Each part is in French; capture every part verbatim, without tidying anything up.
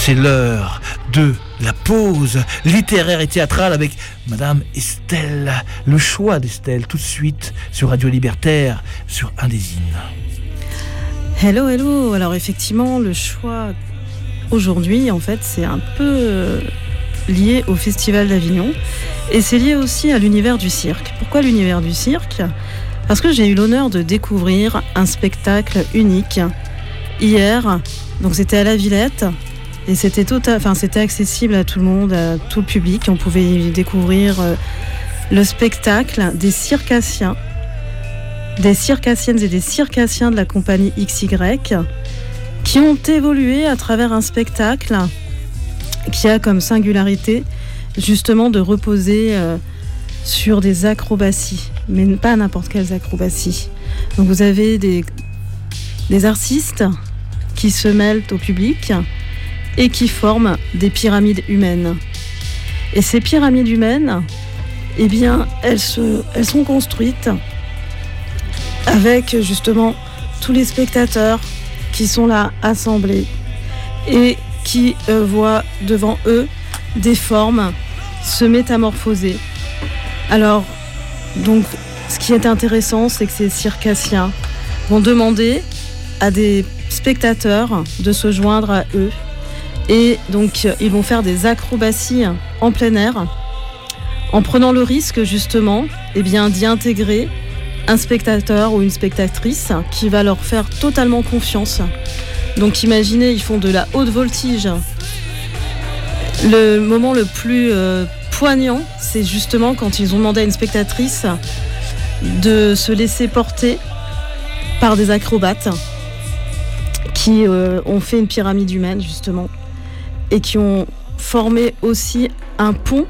C'est l'heure de la pause littéraire et théâtrale avec Madame Estelle. Le choix d'Estelle, tout de suite, sur Radio Libertaire, sur Indésine. Hello, hello. Alors effectivement, le choix aujourd'hui, en fait, c'est un peu lié au Festival d'Avignon. Et c'est lié aussi à l'univers du cirque. Pourquoi l'univers du cirque ? Parce que j'ai eu l'honneur de découvrir un spectacle unique hier. Donc c'était à la Villette. Et c'était, total, enfin, c'était accessible à tout le monde, à tout le public. On pouvait y découvrir euh, le spectacle des circassiens, des circassiennes et des circassiens de la compagnie X Y, qui ont évolué à travers un spectacle qui a comme singularité justement de reposer euh, sur des acrobaties, mais pas n'importe quelles acrobaties. Donc vous avez des, des artistes qui se mêlent au public et qui forment des pyramides humaines. Et ces pyramides humaines, eh bien, elles, se, elles sont construites avec justement tous les spectateurs qui sont là assemblés et qui euh, voient devant eux des formes se métamorphoser. Alors, donc, ce qui est intéressant, c'est que ces circassiens vont demander à des spectateurs de se joindre à eux. Et donc, ils vont faire des acrobaties en plein air, en prenant le risque, justement, eh bien, d'y intégrer un spectateur ou une spectatrice qui va leur faire totalement confiance. Donc, imaginez, ils font de la haute voltige. Le moment le plus euh, poignant, c'est justement quand ils ont demandé à une spectatrice de se laisser porter par des acrobates qui euh, ont fait une pyramide humaine, justement, et qui ont formé aussi un pont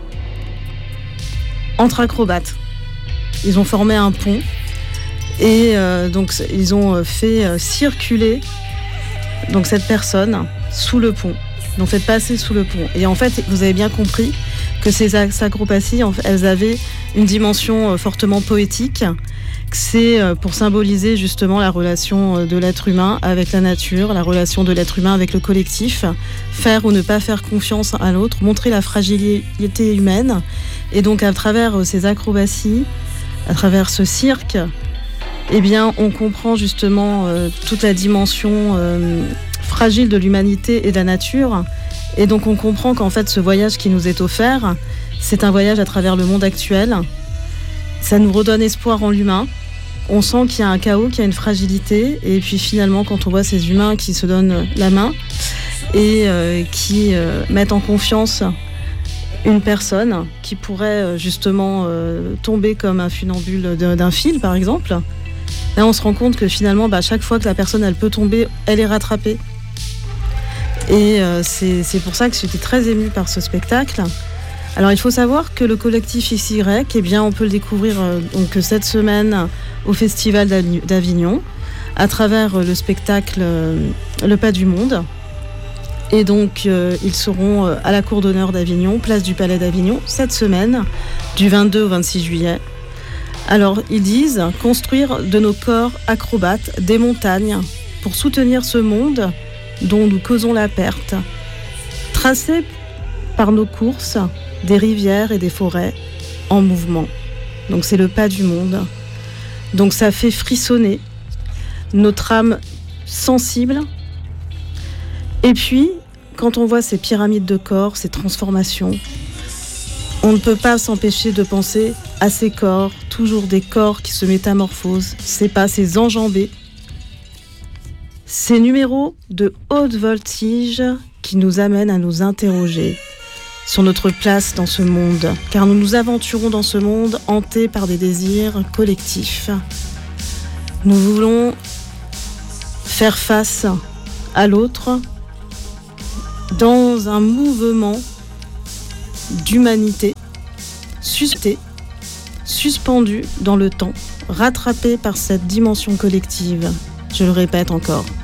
entre acrobates. Ils ont formé un pont et euh, donc ils ont fait euh, circuler donc cette personne sous le pont. Ils l'ont fait passer sous le pont. Et en fait, vous avez bien compris que ces acrobaties, elles avaient une dimension euh, fortement poétique. C'est pour symboliser justement la relation de l'être humain avec la nature, la relation de l'être humain avec le collectif, faire ou ne pas faire confiance à l'autre, montrer la fragilité humaine. Et donc à travers ces acrobaties, à travers ce cirque, eh bien on comprend justement euh, toute la dimension euh, fragile de l'humanité et de la nature. Et donc on comprend qu'en fait ce voyage qui nous est offert, c'est un voyage à travers le monde actuel. Ça nous redonne espoir en l'humain. On sent qu'il y a un chaos, qu'il y a une fragilité. Et puis finalement, quand on voit ces humains qui se donnent la main et euh, qui euh, mettent en confiance une personne qui pourrait euh, justement euh, tomber comme un funambule d'un fil, par exemple, là on se rend compte que finalement, bah, chaque fois que la personne elle peut tomber, elle est rattrapée. Et euh, c'est, c'est pour ça que j'étais très émue par ce spectacle. Alors il faut savoir que le collectif X Y, eh bien, on peut le découvrir euh, donc, cette semaine au Festival d'Avignon à travers euh, le spectacle euh, Le Pas du Monde. Et donc euh, ils seront euh, à la Cour d'honneur d'Avignon, place du Palais d'Avignon, cette semaine, du vingt-deux au vingt-six juillet. Alors ils disent « Construire de nos corps acrobates des montagnes pour soutenir ce monde dont nous causons la perte. Tracer par nos courses des rivières et des forêts en mouvement. » Donc c'est le pas du monde. Donc ça fait frissonner notre âme sensible. Et puis, quand on voit ces pyramides de corps, ces transformations, on ne peut pas s'empêcher de penser à ces corps, toujours des corps qui se métamorphosent. C'est pas ces enjambées, ces numéros de haute voltige qui nous amènent à nous interroger sur notre place dans ce monde, car nous nous aventurons dans ce monde hantés par des désirs collectifs. Nous voulons faire face à l'autre dans un mouvement d'humanité suspendue, suspendu dans le temps, rattrapé par cette dimension collective. Je le répète encore.